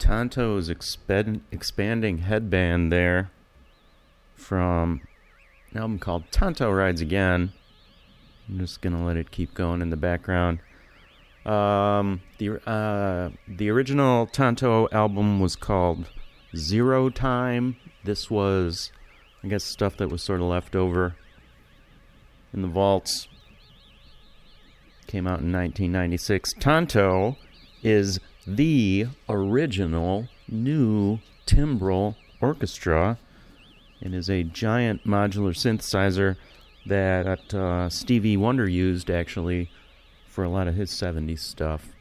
Tonto's expanding headband there from an album called Tonto Rides Again. I'm just going to let it keep going in the background. The original Tonto album was called Zero Time. This was, I guess, stuff that was sort of left over in the vaults. Came out in 1996. Tonto is the original new timbral orchestra. It is a giant modular synthesizer that Stevie Wonder used, actually, for a lot of his 70s stuff.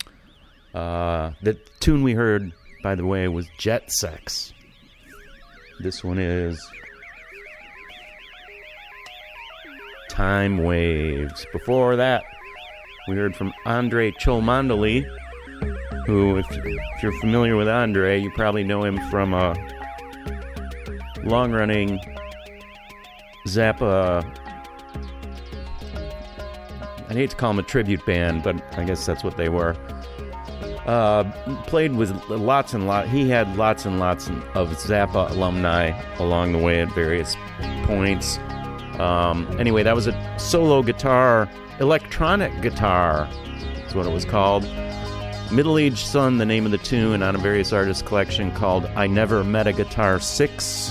The tune we heard, by the way, was Jet Sex. This one is Time Waves. Before that, we heard from Andre Cholmondeley, who, if you're familiar with Andre, you probably know him from a long-running Zappa, I'd hate to call them a tribute band, but I guess that's what they were. Played with lots and lots. He had lots and lots of Zappa alumni along the way at various points. Anyway, that was a solo guitar, electronic guitar, is what it was called. Middle-Aged Son, the name of the tune, on a various artists collection called I Never Met a Guitar 6.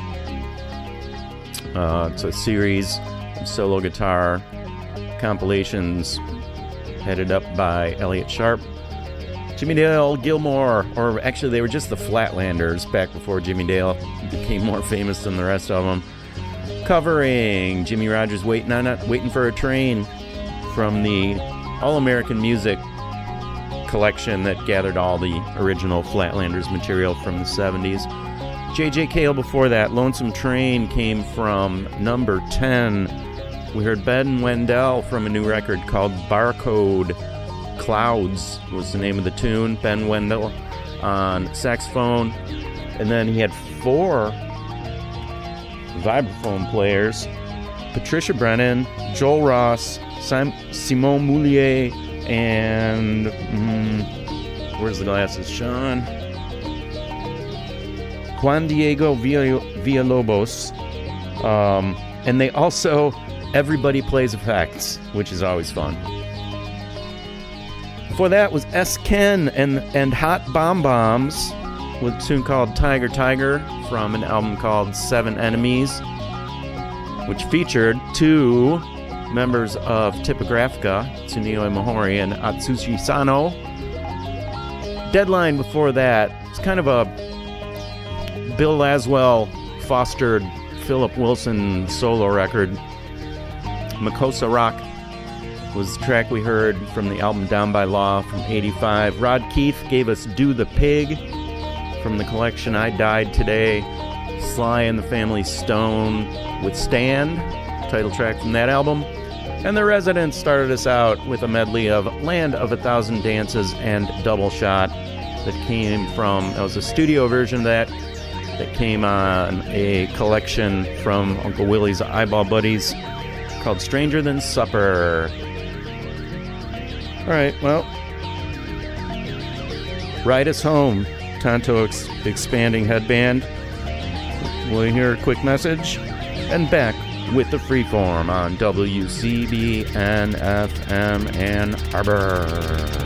It's a series of solo guitar compilations headed up by Elliott Sharp, Jimmy Dale Gilmore, or actually they were just the Flatlanders back before Jimmy Dale became more famous than the rest of them, covering Jimmy Rogers' Waiting for a Train from the All-American Music collection that gathered all the original Flatlanders material from the 70s. J.J. Cale before that, Lonesome Train, came from number 10. We heard Ben Wendell from a new record called Barcode. Clouds was the name of the tune. Ben Wendell on saxophone. And then he had 4 vibraphone players. Patricia Brennan, Joel Ross, Simon Moulier, and... where's the glasses, Sean? Juan Diego Villalobos. And they also... Everybody plays effects, which is always fun. Before that was S. Ken and Hot Bomb Bombs with a tune called Tiger Tiger from an album called Seven Enemies, which featured 2 members of Typographica, Tsuneo Imahori and Atsushi Sano. Deadline before that, it's kind of a Bill Laswell fostered Philip Wilson solo record. Makosa Rock was the track we heard from the album Down by Law from 85. Rod Keefe gave us Do the Pig from the collection I Died Today. Sly and the Family Stone with Stand, title track from that album. And the Residents started us out with a medley of Land of a Thousand Dances and Double Shot that was a studio version of that came on a collection from Uncle Willie's Eyeball Buddies called Stranger Than Supper. All right, well, Ride Us Home, Tonto expanding headband. We'll hear a quick message and back with the Freeform on WCBN FM Ann Arbor.